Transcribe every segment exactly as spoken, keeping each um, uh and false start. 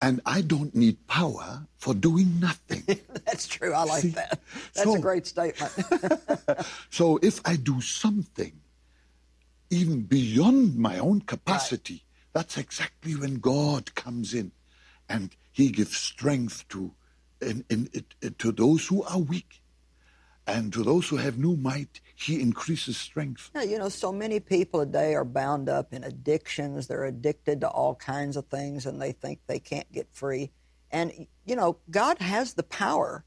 And I don't need power for doing nothing. That's true. I like See? that. That's So- a great statement. So if I do something even beyond my own capacity, that's exactly when God comes in, and he gives strength to in, in, in, to those who are weak, and to those who have no might, he increases strength. Yeah, you know, so many people today are bound up in addictions. They're addicted to all kinds of things, and they think they can't get free. And, you know, God has the power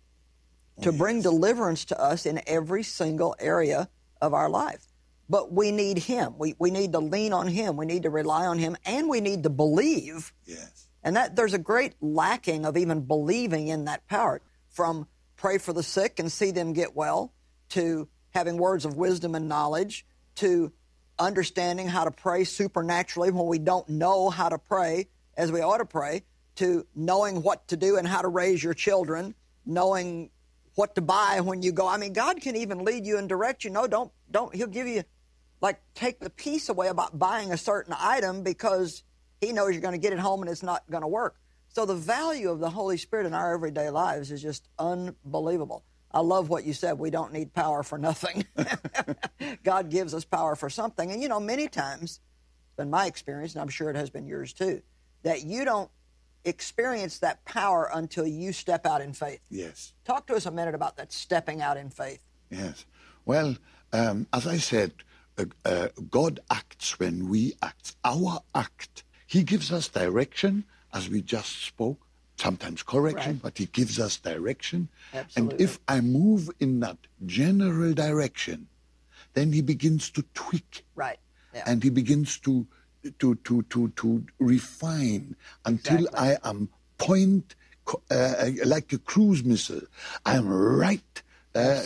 to Oh, bring yes. deliverance to us in every single area of our life. But we need him. We, we need to lean on him. We need to rely on him, and we need to believe. Yes. And that there's a great lacking of even believing in that power. From pray for the sick and see them get well, to having words of wisdom and knowledge, to understanding how to pray supernaturally when we don't know how to pray as we ought to pray, to knowing what to do and how to raise your children, knowing what to buy when you go. I mean, God can even lead you and direct you. No, don't, don't. He'll give you, like, take the peace away about buying a certain item because he knows you're going to get it home and it's not going to work. So the value of the Holy Spirit in our everyday lives is just unbelievable. I love what you said. We don't need power for nothing. God gives us power for something. And, you know, many times, it's been my experience, and I'm sure it has been yours too, that you don't experience that power until you step out in faith. Yes. Talk to us a minute about that stepping out in faith. Yes. Well, um, as I said, uh, uh, God acts when we act. Our act. He gives us direction, as we just spoke, sometimes correction, Right. but he gives us direction. Absolutely. And if I move in that general direction, then he begins to tweak. Right. Yeah. And he begins to to to to to refine until Exactly. I am point uh, like a cruise missile. I am right uh,